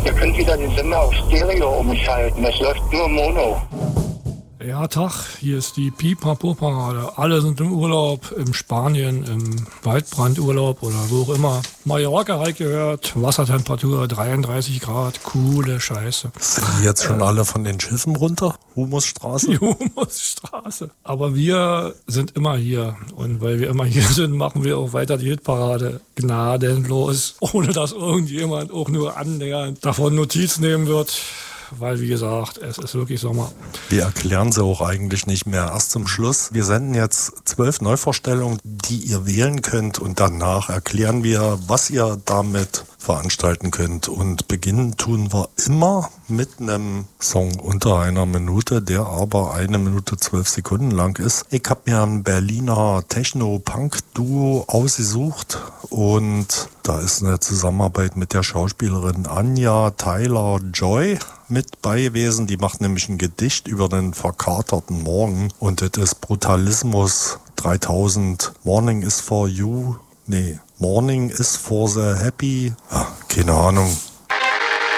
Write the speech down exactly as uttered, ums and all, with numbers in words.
Ihr könnt wieder den Sender auf Stereo umschalten. Das läuft nur Mono. Ja, Tag, hier ist die Pipapo-Parade. Alle sind im Urlaub, in Spanien, im Waldbrandurlaub oder wo auch immer. Mallorca halt gehört, Wassertemperatur dreiunddreißig Grad, coole Scheiße. Sind die jetzt schon äh, alle von den Schiffen runter? Humusstraße? Die Humusstraße. Aber wir sind immer hier. Und weil wir immer hier sind, machen wir auch weiter die Hitparade gnadenlos, ohne dass irgendjemand auch nur annähernd davon Notiz nehmen wird. Weil, wie gesagt, es ist wirklich Sommer. Wir erklären sie auch eigentlich nicht mehr. Erst zum Schluss. Wir senden jetzt zwölf Neuvorstellungen, die ihr wählen könnt. Und danach erklären wir, was ihr damit veranstalten könnt. Und beginnen tun wir immer mit einem Song unter einer Minute, der aber eine Minute zwölf Sekunden lang ist. Ich habe mir ein Berliner Techno-Punk-Duo ausgesucht. Und da ist eine Zusammenarbeit mit der Schauspielerin Anja Tyler-Joy mit bei gewesen. Die macht nämlich ein Gedicht über den verkaterten Morgen. Und das ist Brutalismus dreitausend. Morning is for you. Nee, Morning is for the happy. Ja, keine Ahnung.